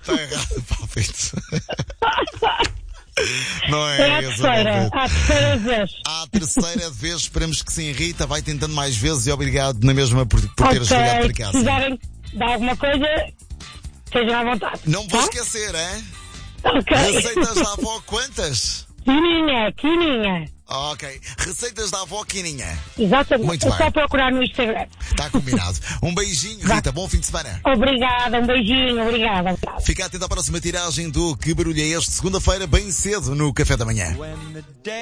Está errado, palpite. Não É é a esse o terceira. palpite. À terceira vez. À terceira vez, esperemos que sim. Rita, vai tentando mais vezes e obrigado na mesma por teres Ok, ligado para se cá. sim. precisarem de alguma coisa, estejam à vontade. Não vou Tá? esquecer, hein? Ok. Receitas da avó quantas? Quininha. Ok. Receitas da avó Quininha. Exatamente. Muito É bem. só procurar no Instagram. Está combinado. Um beijinho, Rita. Bom fim de semana. Obrigada, um beijinho, obrigada. Fica atento à próxima tiragem do Que Barulho é Este? Segunda-feira, bem cedo, no Café da Manhã.